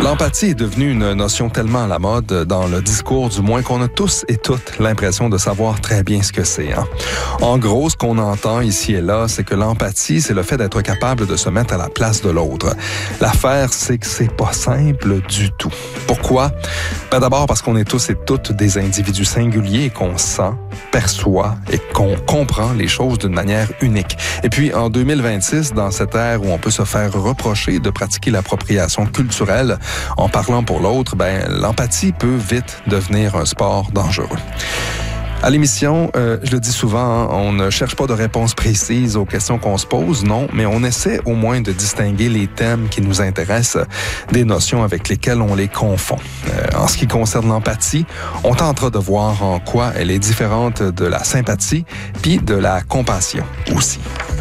L'empathie est devenue une notion tellement à la mode dans le discours, du moins qu'on a tous et toutes l'impression de savoir très bien ce que c'est. Hein? En gros, ce qu'on entend ici et là, c'est que l'empathie, c'est le fait d'être capable de se mettre à la place de l'autre. L'affaire, c'est que c'est pas simple du tout. Pourquoi? Ben d'abord parce qu'on est tous et toutes des individus singuliers et qu'on sent, perçoit et qu'on comprend les choses d'une manière unique. Et puis, en 2026, dans cette ère où on peut se faire reprocher de pratiquer l'appropriation culturelle en parlant pour l'autre, ben l'empathie peut vite devenir un sport dangereux. À l'émission, je le dis souvent, hein, on ne cherche pas de réponse précise aux questions qu'on se pose, non, mais on essaie au moins de distinguer les thèmes qui nous intéressent des notions avec lesquelles on les confond. En ce qui concerne l'empathie, on tentera de voir en quoi elle est différente de la sympathie puis de la compassion aussi.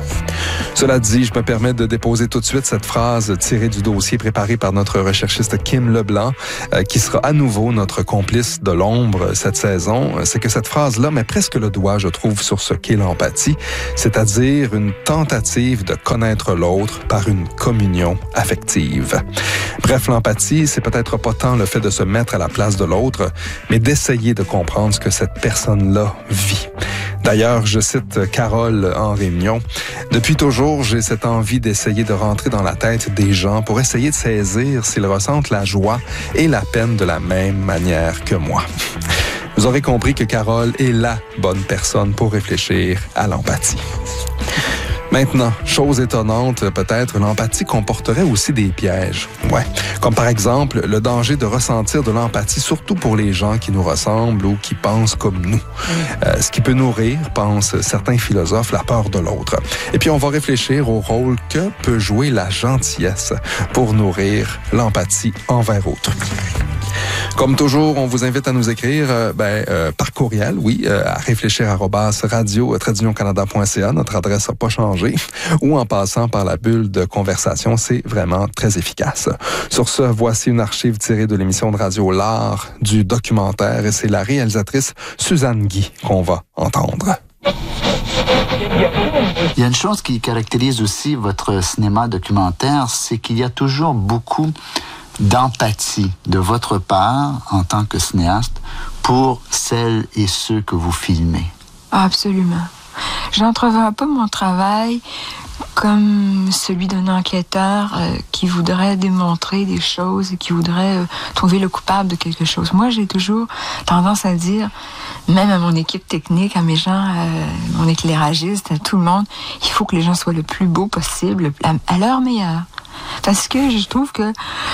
Cela dit, je me permets de déposer tout de suite cette phrase tirée du dossier préparé par notre recherchiste Kim Leblanc, qui sera à nouveau notre complice de l'ombre cette saison. C'est que cette phrase-là met presque le doigt, je trouve, sur ce qu'est l'empathie, c'est-à-dire une tentative de connaître l'autre par une communion affective. Bref, l'empathie, c'est peut-être pas tant le fait de se mettre à la place de l'autre, mais d'essayer de comprendre ce que cette personne-là vit. D'ailleurs, je cite Carole en réunion. Depuis toujours, j'ai cette envie d'essayer de rentrer dans la tête des gens pour essayer de saisir s'ils ressentent la joie et la peine de la même manière que moi. Vous aurez compris que Carole est la bonne personne pour réfléchir à l'empathie. Maintenant, chose étonnante, peut-être, l'empathie comporterait aussi des pièges. Ouais. Comme par exemple, le danger de ressentir de l'empathie, surtout pour les gens qui nous ressemblent ou qui pensent comme nous. Ce qui peut nourrir, pensent certains philosophes, la peur de l'autre. Et puis, on va réfléchir au rôle que peut jouer la gentillesse pour nourrir l'empathie envers autrui. Comme toujours, on vous invite à nous écrire par courriel, à réfléchir@radio-canada.ca. Notre adresse n'a pas changé. Ou en passant par la bulle de conversation, c'est vraiment très efficace. Sur ce, voici une archive tirée de l'émission de radio L'Art du documentaire et c'est la réalisatrice Suzanne Guy qu'on va entendre. Il y a une chose qui caractérise aussi votre cinéma documentaire, c'est qu'il y a toujours beaucoup d'empathie de votre part, en tant que cinéaste, pour celles et ceux que vous filmez. Absolument. Je n'entrevois pas mon travail comme celui d'un enquêteur qui voudrait démontrer des choses et qui voudrait trouver le coupable de quelque chose. Moi, j'ai toujours tendance à dire, même à mon équipe technique, à mes gens, mon éclairagiste, à tout le monde, il faut que les gens soient le plus beau possible, à leur meilleur. Parce que je trouve que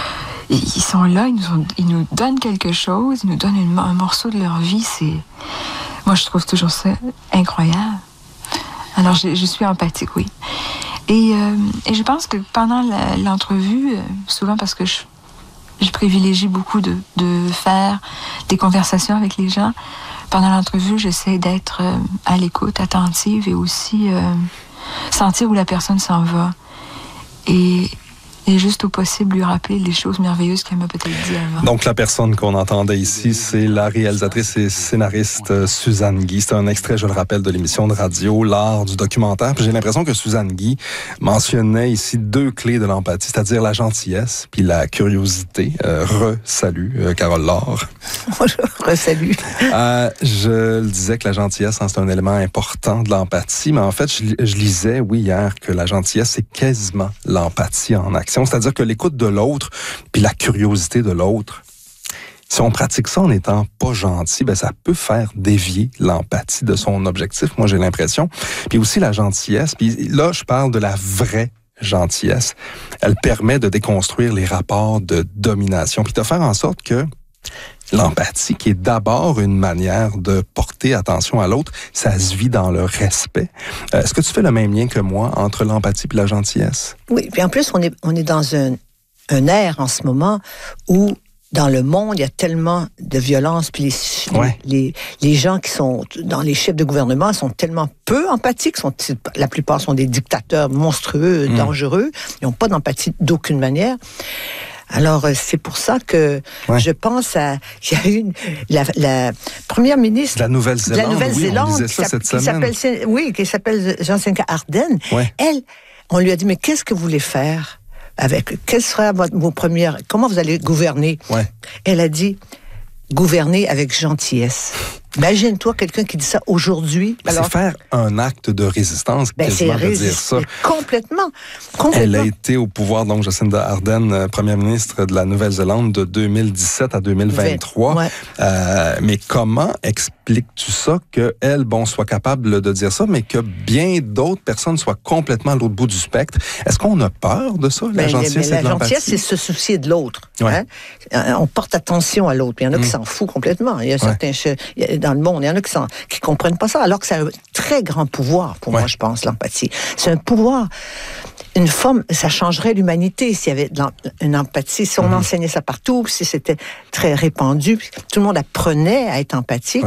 ils sont là, ils nous donnent quelque chose, ils nous donnent un morceau de leur vie. Moi, je trouve toujours ça incroyable. Alors, je suis empathique, oui. Et je pense que pendant l'entrevue, souvent parce que je privilégie beaucoup de faire des conversations avec les gens, pendant l'entrevue, j'essaie d'être à l'écoute, attentive et aussi sentir où la personne s'en va. Et juste au possible lui rappeler les choses merveilleuses qu'elle m'a peut-être dit avant. Donc, la personne qu'on entendait ici, c'est la réalisatrice et scénariste Suzanne Guy. C'est un extrait, je le rappelle, de l'émission de radio L'Art du documentaire. Puis j'ai l'impression que Suzanne Guy mentionnait ici deux clés de l'empathie, c'est-à-dire la gentillesse puis la curiosité. Salut, Carole Laure. Salut. Je le disais que la gentillesse, c'est un élément important de l'empathie, mais en fait, je lisais, hier, que la gentillesse, c'est quasiment l'empathie en action. C'est-à-dire que l'écoute de l'autre, puis la curiosité de l'autre, si on pratique ça en n'étant pas gentil, ça peut faire dévier l'empathie de son objectif, moi j'ai l'impression. Puis aussi la gentillesse, puis là je parle de la vraie gentillesse. Elle permet de déconstruire les rapports de domination, puis de faire en sorte que l'empathie, qui est d'abord une manière de porter attention à l'autre, ça se vit dans le respect. Est-ce que tu fais le même lien que moi entre l'empathie et la gentillesse? Oui, puis en plus, on est dans un ère en ce moment où, dans le monde, il y a tellement de violence, puis les gens qui sont dans les chefs de gouvernement sont tellement peu empathiques, la plupart sont des dictateurs monstrueux, dangereux, ils n'ont pas d'empathie d'aucune manière. Alors, c'est pour ça que je pense à... Il y a eu la première ministre de la Nouvelle-Zélande, qui s'appelle Jacinda Ardern. Ouais. Elle, on lui a dit, mais qu'est-ce que vous voulez faire quelle sera vos premières... Comment vous allez gouverner? Ouais. Elle a dit, gouverner avec gentillesse. Imagine-toi quelqu'un qui dit ça aujourd'hui. C'est faire un acte de résistance, quasiment de dire ça. Complètement. Elle a été au pouvoir, donc Jacinda Ardern, première ministre de la Nouvelle-Zélande de 2017 à 2023. Ouais. Mais comment expliques-tu ça qu'elle, soit capable de dire ça, mais que bien d'autres personnes soient complètement à l'autre bout du spectre? Est-ce qu'on a peur de ça, la gentillesse et de l'empathie? La gentillesse, c'est se soucier de l'autre. Ouais. Hein? On porte attention à l'autre. Il y en a qui s'en foutent complètement. Il y a certains... Dans le monde, il y en a qui comprennent pas ça, alors que c'est un très grand pouvoir, pour moi, je pense, l'empathie. C'est un pouvoir, une forme, ça changerait l'humanité s'il y avait une empathie, si on enseignait ça partout, si c'était très répandu, tout le monde apprenait à être empathique,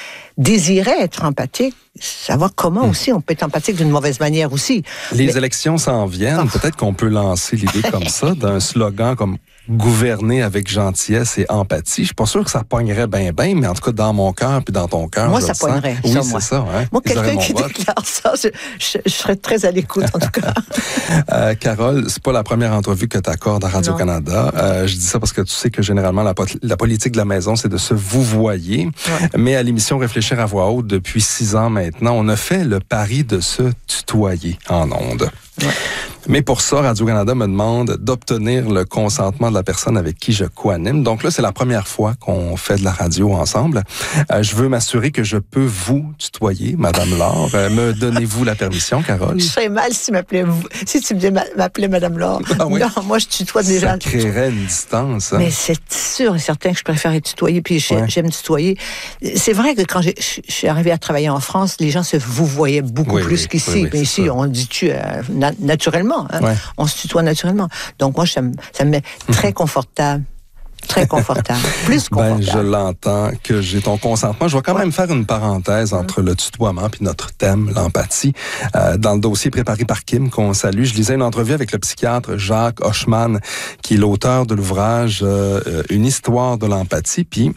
désirait être empathique, savoir comment aussi on peut être empathique d'une mauvaise manière aussi. Les élections s'en viennent, peut-être qu'on peut lancer l'idée comme ça, d'un slogan comme gouverner avec gentillesse et empathie. Je suis pas sûr que ça pognerait bien, mais en tout cas, dans mon cœur puis dans ton cœur, moi, ça pognerait. Oui, c'est ça. Hein? Moi, quelqu'un qui déclare ça, je serais très à l'écoute, en tout cas. Carole, c'est pas la première entrevue que tu accordes à Radio-Canada. Je dis ça parce que tu sais que généralement, la politique de la maison, c'est de se vouvoyer. Ouais. Mais à l'émission Réfléchir à voix haute, depuis 6 ans maintenant, on a fait le pari de se tutoyer en ondes. Ouais. Mais pour ça, Radio-Canada me demande d'obtenir le consentement de la personne avec qui je co-anime. Donc là, c'est la première fois qu'on fait de la radio ensemble. Je veux m'assurer que je peux vous tutoyer, Madame Laure. Me donnez-vous la permission, Carole? Je serais mal si tu m'appelais Madame Laure. Ah oui? Non, moi, je tutoie des gens. Ça créerait une distance. Hein? Mais c'est sûr et certain que je préfère être tutoyée, puis j'aime tutoyer. C'est vrai que quand je suis arrivée à travailler en France, les gens se vouvoyaient beaucoup plus qu'ici. Mais ici, on dit tu naturellement. Hein? Ouais. On se tutoie naturellement. Donc moi, ça me met très confortable. Très confortable. Plus confortable. Je l'entends que j'ai ton consentement. Je vais quand même faire une parenthèse entre le tutoiement puis notre thème, l'empathie. Dans le dossier préparé par Kim, qu'on salue, je lisais une entrevue avec le psychiatre Jacques Hochman, qui est l'auteur de l'ouvrage Une histoire de l'empathie. Puis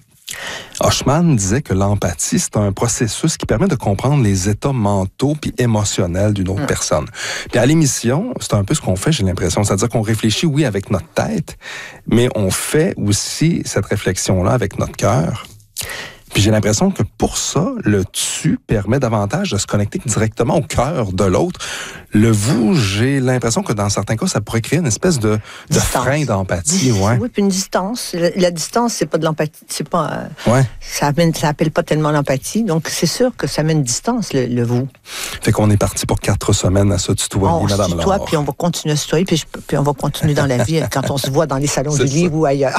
Hochman disait que l'empathie, c'est un processus qui permet de comprendre les états mentaux puis émotionnels d'une autre personne. Puis à l'émission, c'est un peu ce qu'on fait, j'ai l'impression. C'est-à-dire qu'on réfléchit, oui, avec notre tête, mais on fait aussi cette réflexion-là avec notre cœur. Puis j'ai l'impression que pour ça, le tu permet davantage de se connecter directement au cœur de l'autre. Le vous, j'ai l'impression que dans certains cas, ça pourrait créer une espèce de frein d'empathie. Ouais. Oui, puis une distance. La distance, c'est pas de l'empathie. C'est pas. Ça appelle pas tellement l'empathie. Donc c'est sûr que ça met une distance, le vous. Fait qu'on est parti pour 4 semaines à se tutoyer, Madame Laure. On se tutoie, puis on va continuer à se tutoyer, puis on va continuer dans la vie quand on se voit dans les salons du livre ou ailleurs.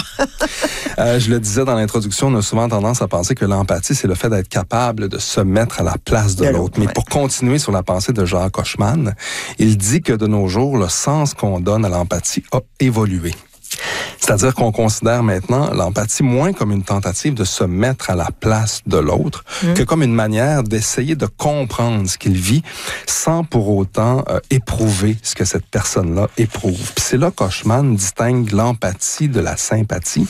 Je le disais dans l'introduction, on a souvent tendance à penser que l'empathie, c'est le fait d'être capable de se mettre à la place de l'autre. Mais pour continuer sur la pensée de Jacques Hochman, il dit que de nos jours, le sens qu'on donne à l'empathie a évolué. C'est-à-dire qu'on considère maintenant l'empathie moins comme une tentative de se mettre à la place de l'autre que comme une manière d'essayer de comprendre ce qu'il vit sans pour autant éprouver ce que cette personne-là éprouve. Puis c'est là qu'Hochman distingue l'empathie de la sympathie.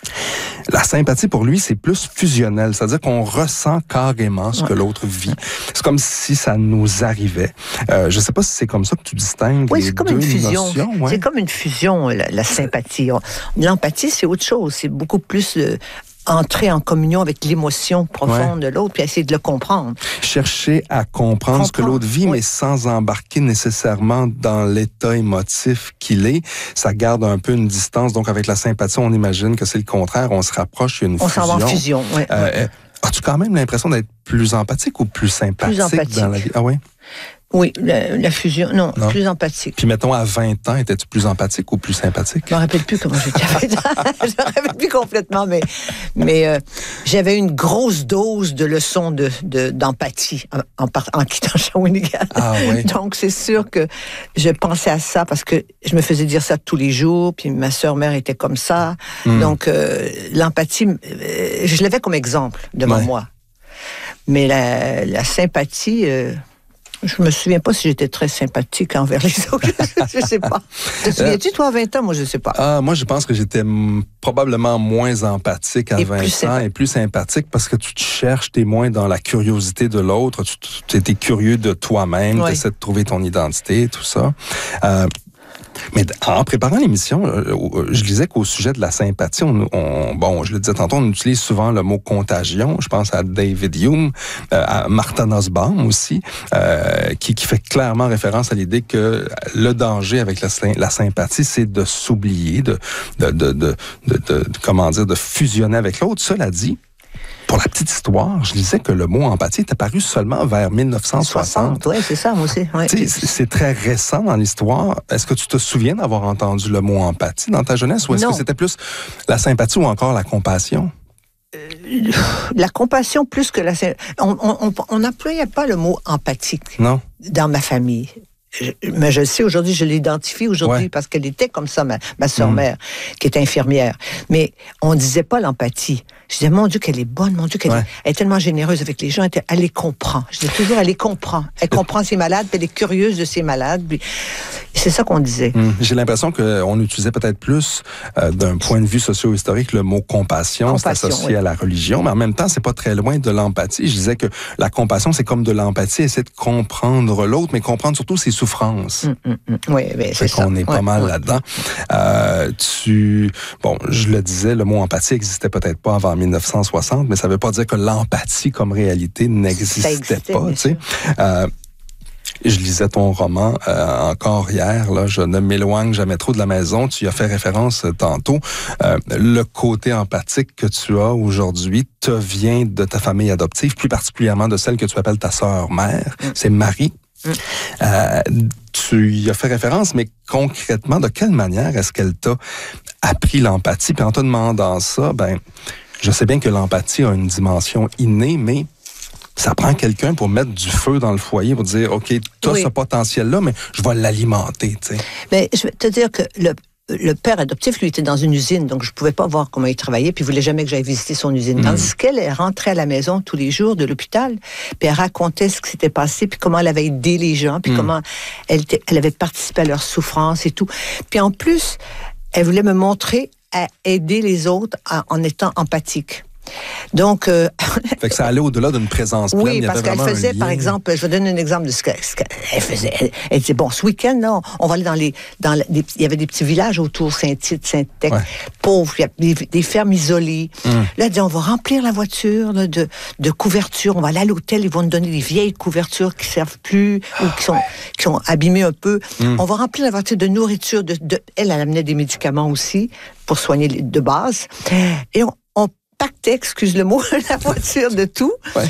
La sympathie, pour lui, c'est plus fusionnel, c'est-à-dire qu'on ressent carrément ce que l'autre vit. C'est comme si ça nous arrivait. Je sais pas si c'est comme ça que tu distingues les deux notions. Oui, c'est comme une fusion. Ouais. C'est comme une fusion, la sympathie. L'empathie, c'est autre chose. C'est beaucoup plus entrer en communion avec l'émotion profonde de l'autre, puis essayer de le comprendre. Chercher à comprendre ce que l'autre vit, mais sans embarquer nécessairement dans l'état émotif qu'il est. Ça garde un peu une distance. Donc, avec la sympathie, on imagine que c'est le contraire. On se rapproche, il y a une fusion. On s'en va en fusion, oui. As-tu quand même l'impression d'être plus empathique ou plus sympathique dans la vie? Ah oui? Oui, la fusion, non, plus empathique. Puis mettons, à 20 ans, étais-tu plus empathique ou plus sympathique? Je me rappelle plus comment j'étais à 20 ans. Je me rappelle plus complètement, mais j'avais une grosse dose de leçons d'empathie en quittant Shawinigan. Ah oui? Donc, c'est sûr que je pensais à ça parce que je me faisais dire ça tous les jours, puis ma sœur-mère était comme ça. Donc, l'empathie, je l'avais comme exemple devant moi. Mais la sympathie... je me souviens pas si j'étais très sympathique envers les autres. Je sais pas. Te souviens-tu, toi, à 20 ans? Moi, je sais pas. Moi, je pense que j'étais probablement moins empathique à 20 ans et plus sympathique parce que tu te cherches, t'es moins dans la curiosité de l'autre, tu étais curieux de toi-même, tu essaies de trouver ton identité, tout ça. Mais en préparant l'émission, je disais qu'au sujet de la sympathie, je le disais tantôt, on utilise souvent le mot contagion. Je pense à David Hume, à Martha Nussbaum aussi, qui fait clairement référence à l'idée que le danger avec la sympathie, c'est de s'oublier, de fusionner avec l'autre. Cela dit, pour la petite histoire, je disais que le mot empathie est apparu seulement vers 1960. Oui, c'est ça, moi aussi. Ouais. C'est très récent dans l'histoire. Est-ce que tu te souviens d'avoir entendu le mot empathie dans ta jeunesse ou est-ce que c'était plus la sympathie ou encore la compassion? La compassion plus que la sympathie. On n'employait pas le mot empathique dans ma famille. Mais je le sais aujourd'hui, je l'identifie aujourd'hui parce qu'elle était comme ça, ma sœur-mère, qui est infirmière. Mais on ne disait pas l'empathie. Je disais, mon Dieu, qu'elle est bonne, mon Dieu, elle est tellement généreuse avec les gens, elle les comprend. Je disais toujours, elle les comprend. Elle comprend ses malades, puis elle est curieuse de ses malades. Puis c'est ça qu'on disait. J'ai l'impression qu'on utilisait peut-être plus, d'un point de vue socio-historique, le mot compassion. C'est associé à la religion, mais en même temps, c'est pas très loin de l'empathie. Je disais que la compassion, c'est comme de l'empathie, essayer de comprendre l'autre, mais comprendre surtout ses souffrances. Oui, c'est ça. On est pas mal là-dedans. Je le disais, le mot empathie n'existait peut-être pas avant 1960, mais ça ne veut pas dire que l'empathie comme réalité n'existait pas. Tu sais. Je lisais ton roman encore hier, là, je ne m'éloigne jamais trop de la maison. Tu y as fait référence tantôt. Le côté empathique que tu as aujourd'hui te vient de ta famille adoptive, plus particulièrement de celle que tu appelles ta sœur-mère. C'est Marie. Tu y as fait référence, mais concrètement, de quelle manière est-ce qu'elle t'a appris l'empathie? Puis en te demandant ça, je sais bien que l'empathie a une dimension innée, mais ça prend quelqu'un pour mettre du feu dans le foyer, pour dire, OK, tu as ce potentiel-là, mais je vais l'alimenter. Tu sais. Mais je vais te dire que le père adoptif, lui, était dans une usine, donc je pouvais pas voir comment il travaillait, puis il voulait jamais que j'aille visiter son usine. Tandis qu'elle rentrait à la maison tous les jours de l'hôpital, puis elle racontait ce qui s'était passé, puis comment elle avait aidé les gens, puis comment elle avait participé à leur souffrance et tout. Puis en plus, elle voulait me montrer à aider les autres en étant empathique. Donc, fait que ça allait au-delà d'une présence pleine. Oui, parce qu'elle faisait, par exemple, je vais donner un exemple de ce qu'elle faisait. Elle disait, bon, ce week-end, là, on va aller il y avait des petits villages autour, Saint-Tite, Saint-Tech, pauvres, il y a des fermes isolées. Là, elle dit, on va remplir la voiture là, de couvertures, on va aller à l'hôtel, ils vont nous donner des vieilles couvertures qui servent plus ou qui sont abîmées un peu. On va remplir la voiture de nourriture. Elle amenait des médicaments aussi pour soigner de base. Et on pactait, excuse le mot, la voiture de tout.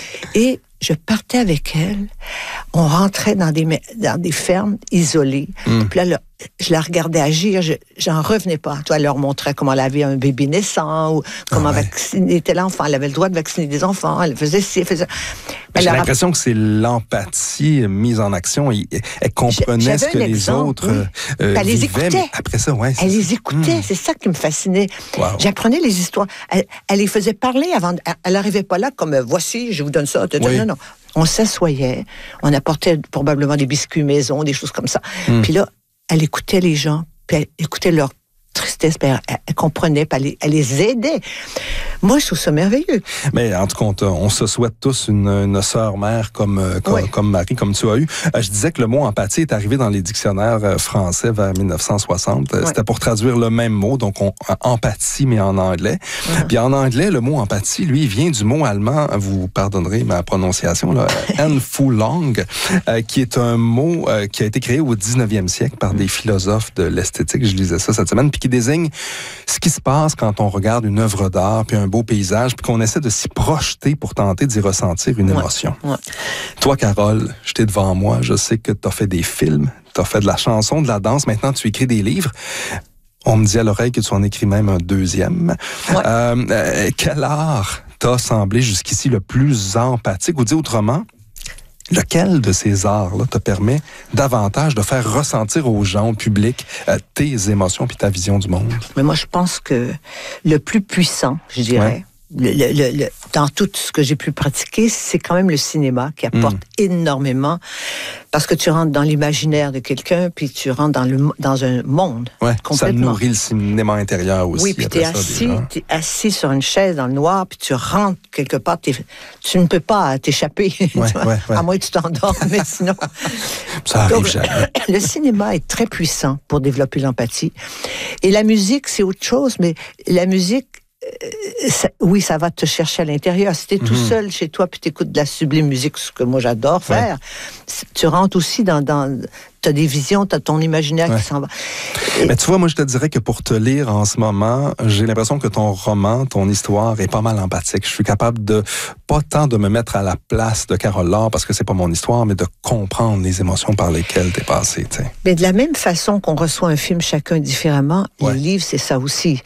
Et je partais avec elle. On rentrait dans des fermes isolées. Puis là, je la regardais agir. J'en revenais pas. Elle leur montrait comment elle avait un bébé naissant ou comment vacciner l'enfant. Elle avait le droit de vacciner des enfants. Elle faisait ci, elle faisait... J'ai l'impression que c'est l'empathie mise en action. Elle comprenait ce que les autres elle les écoutait. Mais après ça, elle les écoutait. C'est ça qui me fascinait. Wow. J'apprenais les histoires. Elle les faisait parler avant. Elle n'arrivait pas là comme voici, je vous donne ça. Non. On s'assoyait. On apportait probablement des biscuits maison, des choses comme ça. Puis là, elle écoutait les gens, puis elle écoutait leur tristesse, puis elle comprenait, puis elle les aidait. Moi, je trouve ça merveilleux. Mais en tout cas, on se souhaite tous une sœur-mère comme Marie, comme tu as eu. Je disais que le mot empathie est arrivé dans les dictionnaires français vers 1960. C'était pour traduire le même mot, donc empathie, mais en anglais. Puis en anglais, le mot empathie, lui, vient du mot allemand, vous pardonnerez ma prononciation, là, Einfühlung, qui est un mot qui a été créé au 19e siècle par des philosophes de l'esthétique. Je lisais ça cette semaine, puis qui désigne ce qui se passe quand on regarde une œuvre d'art, puis un beau paysage, puis qu'on essaie de s'y projeter pour tenter d'y ressentir une émotion. Toi, Carole, j'étais devant moi, je sais que tu as fait des films, tu as fait de la chanson, de la danse, maintenant tu écris des livres. On me dit à l'oreille que tu en écris même un deuxième. Quel art t'a semblé jusqu'ici le plus empathique, ou dit autrement, lequel de ces arts-là te permet davantage de faire ressentir aux gens, au public, tes émotions puis ta vision du monde? Mais moi, je pense que le plus puissant, je dirais, dans tout ce que j'ai pu pratiquer, c'est quand même le cinéma qui apporte énormément, parce que tu rentres dans l'imaginaire de quelqu'un, puis tu rentres dans un monde. Ouais, complètement. Ça nourrit le cinéma intérieur aussi. Oui, puis t'es assis sur une chaise dans le noir, puis tu rentres quelque part, tu ne peux pas t'échapper, à moins que tu t'endormes, mais sinon... Ça arrive jamais. Le cinéma est très puissant pour développer l'empathie. Et la musique, c'est autre chose, mais la musique, ça va te chercher à l'intérieur. Si tu es tout seul chez toi puis tu écoutes de la sublime musique, ce que moi j'adore faire, tu rentres aussi dans tu as des visions, tu as ton imaginaire qui s'en va. Mais tu vois, moi je te dirais que pour te lire en ce moment, j'ai l'impression que ton roman, ton histoire est pas mal empathique. Je suis capable de, pas tant de me mettre à la place de Carole Laure, parce que c'est pas mon histoire, mais de comprendre les émotions par lesquelles t'es passé. T'sais. Mais de la même façon qu'on reçoit un film chacun différemment, les livres, c'est ça aussi.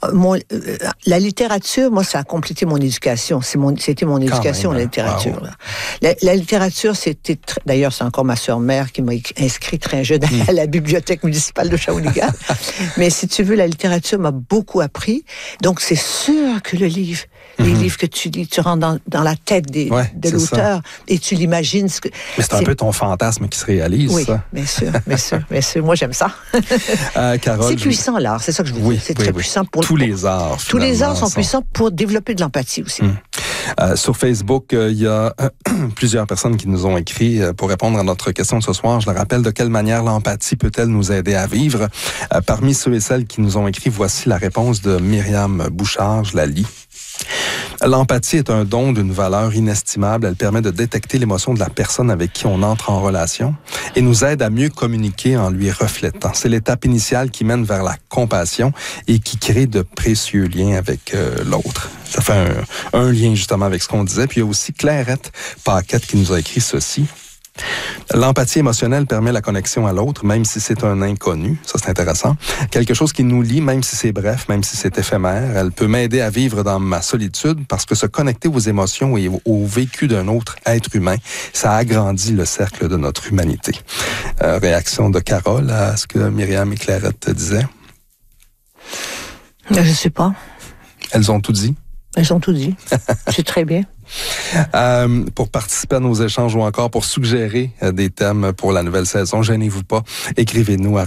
La littérature, moi, ça a complété mon éducation. C'était mon éducation, la littérature. Wow. La littérature, c'était... D'ailleurs, c'est encore ma sœur mère qui m'a inscrit très jeune à la bibliothèque municipale de Shawinigan. Mais si tu veux, la littérature m'a beaucoup appris. Donc, c'est sûr que le livre, les livres que tu lis, tu rentres dans la tête de l'auteur et tu l'imagines. Mais c'est un peu ton fantasme qui se réalise, ça. Oui, bien sûr. Moi, j'aime ça. Carole, c'est puissant, l'art. C'est ça que je veux dire. C'est très puissant pour... Tous les arts, tous les arts sont puissants pour développer de l'empathie aussi. Sur Facebook, il y a plusieurs personnes qui nous ont écrit pour répondre à notre question de ce soir. Je le rappelle, de quelle manière l'empathie peut-elle nous aider à vivre? Parmi ceux et celles qui nous ont écrit, voici la réponse de Myriam Bouchard. Je la lis. L'empathie est un don d'une valeur inestimable. Elle permet de détecter l'émotion de la personne avec qui on entre en relation et nous aide à mieux communiquer en lui reflétant. C'est l'étape initiale qui mène vers la compassion et qui crée de précieux liens avec l'autre. Ça fait un lien justement avec ce qu'on disait. Puis il y a aussi Clairette Paquette qui nous a écrit ceci. L'empathie émotionnelle permet la connexion à l'autre, même si c'est un inconnu. Ça, c'est intéressant. Quelque chose qui nous lie, même si c'est bref, même si c'est éphémère. Elle peut m'aider à vivre dans ma solitude parce que se connecter aux émotions et au vécu d'un autre être humain, ça agrandit le cercle de notre humanité. Réaction de Carole à ce que Myriam et Clairette te disaient? Je sais pas. Elles ont tout dit? Elles ont tout dit. C'est très bien. Pour participer à nos échanges ou encore pour suggérer des thèmes pour la nouvelle saison, gênez-vous pas. Écrivez-nous à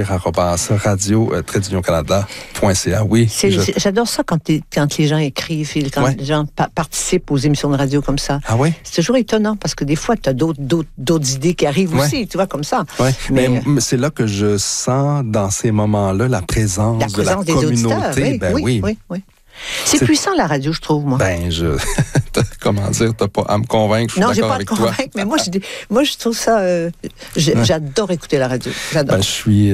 réfléchir@radio-canada.ca. Oui. J'adore ça quand les gens écrivent, quand les gens participent aux émissions de radio comme ça. Ah oui? C'est toujours étonnant parce que des fois, tu as d'autres idées qui arrivent aussi, tu vois, comme ça. Oui, mais c'est là que je sens dans ces moments-là la présence de la communauté. Oui. C'est puissant, la radio, je trouve, moi. Comment dire, t'as pas à me convaincre, je suis d'accord avec toi. Non, j'ai pas à te convaincre, mais moi, je trouve ça... J'adore écouter la radio. J'adore. Je suis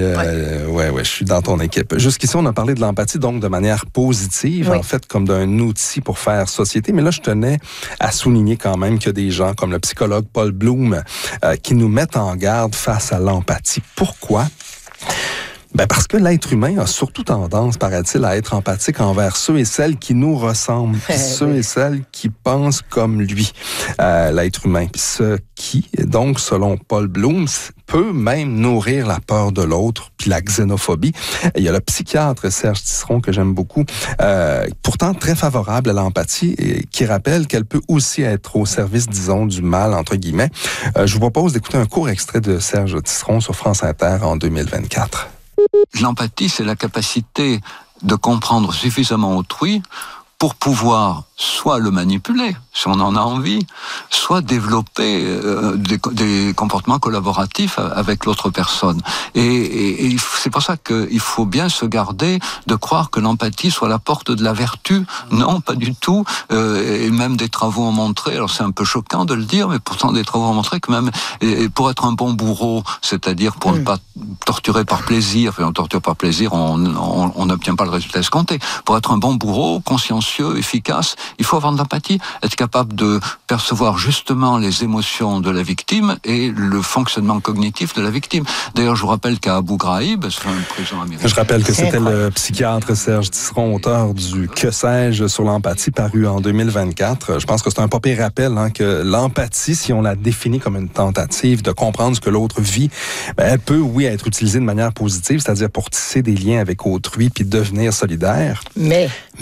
dans ton équipe. Jusqu'ici, on a parlé de l'empathie, donc de manière positive, en fait, comme d'un outil pour faire société. Mais là, je tenais à souligner quand même qu'il y a des gens, comme le psychologue Paul Bloom, qui nous mettent en garde face à l'empathie. Pourquoi? Parce que l'être humain a surtout tendance, paraît-il, à être empathique envers ceux et celles qui nous ressemblent, puis ceux et celles qui pensent comme lui, l'être humain. Puis ce qui, donc, selon Paul Bloom, peut même nourrir la peur de l'autre, puis la xénophobie. Il y a le psychiatre Serge Tisseron, que j'aime beaucoup, pourtant très favorable à l'empathie, et qui rappelle qu'elle peut aussi être au service, disons, du mal, entre guillemets. Je vous propose d'écouter un court extrait de Serge Tisseron sur France Inter en 2024. L'empathie, c'est la capacité de comprendre suffisamment autrui pour pouvoir soit le manipuler, si on en a envie, soit développer des comportements collaboratifs avec l'autre personne. Et c'est pour ça qu'il faut bien se garder de croire que l'empathie soit la porte de la vertu. Non, pas du tout. Et même des travaux ont montré, alors c'est un peu choquant de le dire, mais pourtant des travaux ont montré que même pour être un bon bourreau, c'est-à-dire pour ne pas torturer par plaisir, enfin on torture par plaisir, on n'obtient pas le résultat escompté. Pour être un bon bourreau, consciencieux, efficace, il faut avoir de l'empathie, être capable de percevoir justement les émotions de la victime et le fonctionnement cognitif de la victime. D'ailleurs, je vous rappelle qu'à Abu Ghraib, c'est une prison américaine. Je rappelle que c'était le psychiatre Serge Tisseron, auteur du Que sais-je sur l'empathie, paru en 2024. Je pense que c'est un pas pire rappel que l'empathie, si on la définit comme une tentative de comprendre ce que l'autre vit, elle peut, oui, être utilisée de manière positive, c'est-à-dire pour tisser des liens avec autrui puis devenir solidaire.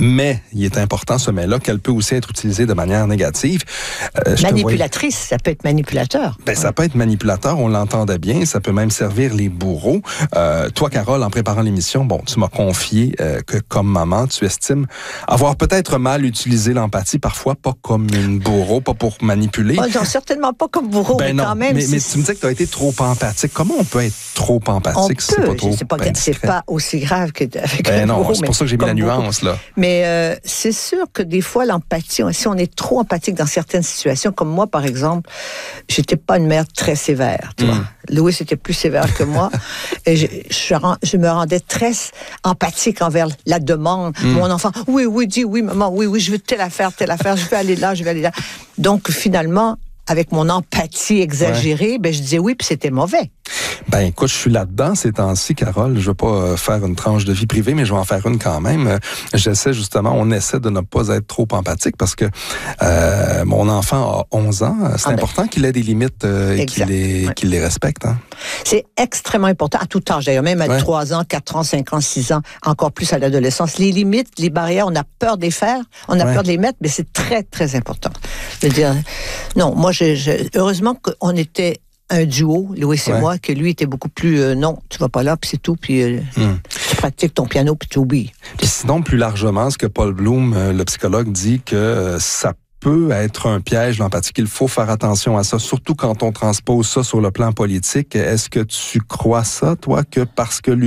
mais il est important, ce mais-là, qu'elle peut aussi être utilisée de manière négative. Manipulatrice, ça peut être manipulateur. Ben, ça peut être manipulateur, on l'entendait bien, ça peut même servir les bourreaux. Toi, Carole, en préparant l'émission, tu m'as confié que comme maman, tu estimes avoir peut-être mal utilisé l'empathie, parfois pas comme une bourreau, pas pour manipuler. Non, certainement pas comme bourreau, mais quand même. Mais tu me dis que tu as été trop empathique. Comment on peut être trop empathique si c'est pas trop c'est pas aussi grave qu'avec un non, bourreau. C'est pour ça que j'ai mis la nuance, là. Mais c'est sûr que des fois, l'empathie, si on est trop empathique dans certaines situations, comme moi, par exemple, j'étais pas une mère très sévère, tu vois. Louis était plus sévère que moi. Et je me rendais très empathique envers la demande. Mon enfant, oui, dis oui, maman, oui, je veux telle affaire, je veux aller là, Donc, finalement, avec mon empathie exagérée, je disais oui, puis c'était mauvais. Ben écoute, je suis là-dedans ces temps-ci, Carole. Je veux pas faire une tranche de vie privée, mais je vais en faire une quand même. On essaie de ne pas être trop empathique parce que mon enfant a 11 ans. C'est important qu'il ait des limites et qu'il les respecte. Hein. C'est extrêmement important à tout âge, d'ailleurs, même à 3 ans, 4 ans, 5 ans, 6 ans, encore plus à l'adolescence. Les limites, les barrières, on a peur de les faire, on a peur de les mettre, mais c'est très, très important. Je veux dire, non, moi, heureusement qu'on était un duo, Louis et moi, que lui était beaucoup plus non, tu vas pas là, puis c'est tout, puis tu pratiques ton piano, puis tu oublies. Puis sinon, plus largement, ce que Paul Bloom, le psychologue, dit que ça peut être un piège, l'empathie, qu'il faut faire attention à ça, surtout quand on transpose ça sur le plan politique. Est-ce que tu crois ça, toi, que parce que